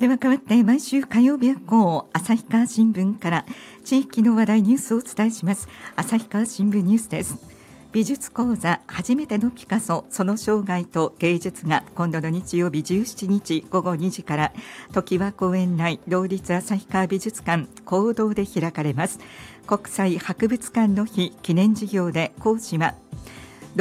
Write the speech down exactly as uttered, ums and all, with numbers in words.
では変わって毎週火曜日以降、旭川新聞から地域の話題ニュースをお伝えします。旭川新聞ニュースです。美術講座初めてのピカソ、その生涯と芸術が今度の日曜日じゅうしちにちごごにじから常盤公園内同立旭川美術館講堂で開かれます。国際博物館の日記念事業で講師は